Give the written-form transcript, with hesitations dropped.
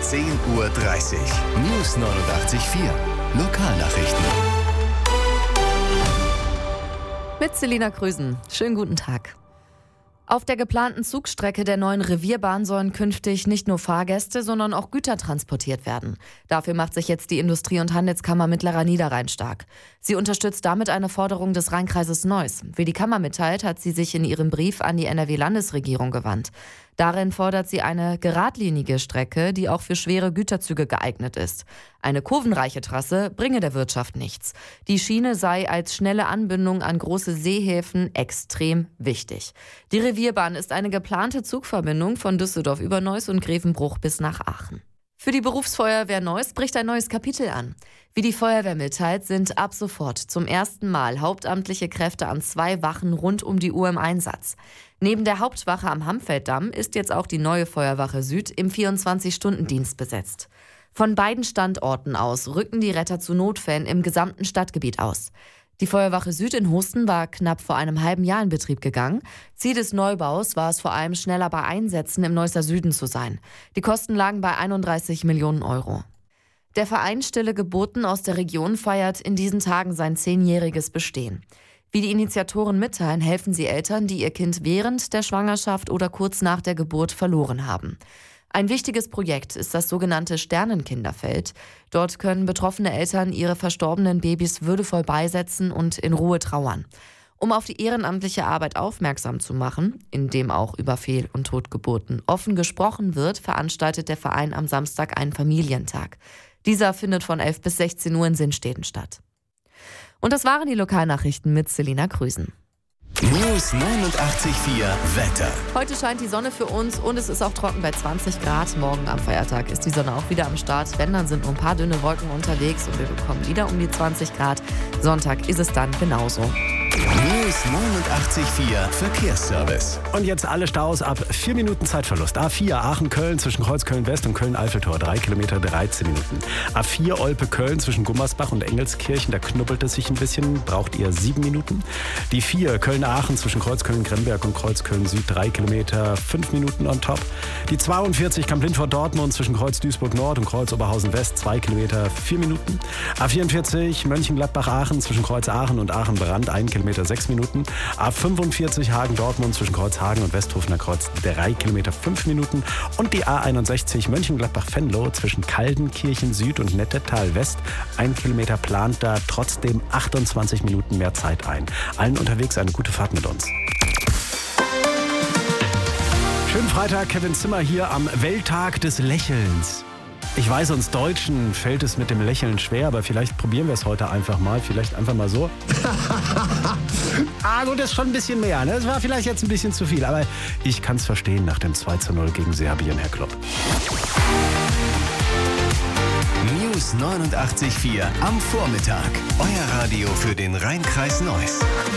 10:30 Uhr. News 89.4. Lokalnachrichten. Mit Selina Krüsen. Schönen guten Tag. Auf der geplanten Zugstrecke der neuen Revierbahn sollen künftig nicht nur Fahrgäste, sondern auch Güter transportiert werden. Dafür macht sich jetzt die Industrie- und Handelskammer Mittlerer Niederrhein stark. Sie unterstützt damit eine Forderung des Rheinkreises Neuss. Wie die Kammer mitteilt, hat sie sich in ihrem Brief an die NRW-Landesregierung gewandt. Darin fordert sie eine geradlinige Strecke, die auch für schwere Güterzüge geeignet ist. Eine kurvenreiche Trasse bringe der Wirtschaft nichts. Die Schiene sei als schnelle Anbindung an große Seehäfen extrem wichtig. Die Revierbahn ist eine geplante Zugverbindung von Düsseldorf über Neuss und Grevenbruch bis nach Aachen. Für die Berufsfeuerwehr Neuss bricht ein neues Kapitel an. Wie die Feuerwehr mitteilt, sind ab sofort zum ersten Mal hauptamtliche Kräfte an 2 Wachen rund um die Uhr im Einsatz. Neben der Hauptwache am Hammfelddamm ist jetzt auch die neue Feuerwache Süd im 24-Stunden-Dienst besetzt. Von beiden Standorten aus rücken die Retter zu Notfällen im gesamten Stadtgebiet aus. Die Feuerwache Süd in Husten war knapp vor einem halben Jahr in Betrieb gegangen. Ziel des Neubaus war es vor allem, schneller bei Einsätzen im Neusser Süden zu sein. Die Kosten lagen bei 31 Millionen Euro. Der Verein Stille Geburten aus der Region feiert in diesen Tagen sein 10-jähriges Bestehen. Wie die Initiatoren mitteilen, helfen sie Eltern, die ihr Kind während der Schwangerschaft oder kurz nach der Geburt verloren haben. Ein wichtiges Projekt ist das sogenannte Sternenkinderfeld. Dort können betroffene Eltern ihre verstorbenen Babys würdevoll beisetzen und in Ruhe trauern. Um auf die ehrenamtliche Arbeit aufmerksam zu machen, in dem auch über Fehl- und Totgeburten offen gesprochen wird, veranstaltet der Verein am Samstag einen Familientag. Dieser findet von 11 bis 16 Uhr in Sinnsteden statt. Und das waren die Lokalnachrichten mit Selina Krüsen. News 89.4 Wetter. Heute scheint die Sonne für uns und es ist auch trocken bei 20 Grad. Morgen am Feiertag ist die Sonne auch wieder am Start. Wenn, dann sind nur ein paar dünne Wolken unterwegs und wir bekommen wieder um die 20 Grad. Sonntag ist es dann genauso. News 89.4 Verkehrsservice. Und jetzt alle Staus ab 4 Minuten Zeitverlust. A4 Aachen-Köln zwischen Kreuzköln-West und Köln-Eiffeltor 3 Kilometer 13 Minuten. A4 Olpe-Köln zwischen Gummersbach und Engelskirchen, da knubbelt es sich ein bisschen, braucht ihr 7 Minuten. Die 4 Köln-Aachen zwischen Kreuzköln-Gremberg und Kreuzköln-Süd 3 Kilometer 5 Minuten on top. Die 42 Kamp-Lindfort-Dortmund zwischen Kreuz-Duisburg-Nord und Kreuz-Oberhausen-West 2 Kilometer 4 Minuten. A44 Mönchengladbach-Aachen zwischen Kreuz-Aachen und Aachen-Brand 1 Kilometer 6 Minuten. A45 Hagen-Dortmund zwischen Kreuzhagen und Westhofener Kreuz 3 Kilometer 5 Minuten. Und die A61 Mönchengladbach-Venlo zwischen Kaldenkirchen Süd und Nettetal West 1 Kilometer plant da trotzdem 28 Minuten mehr Zeit ein. Allen unterwegs eine gute Fahrt mit uns. Schönen Freitag, Kevin Zimmer hier am Welttag des Lächelns. Ich weiß, uns Deutschen fällt es mit dem Lächeln schwer, aber vielleicht probieren wir es heute einfach mal. Vielleicht einfach mal so. Ah, gut, das ist schon ein bisschen mehr. Ne? Das war vielleicht jetzt ein bisschen zu viel, aber ich kann es verstehen nach dem 2:0 gegen Serbien, Herr Klopp. News 89.4 am Vormittag. Euer Radio für den Rheinkreis Neuss.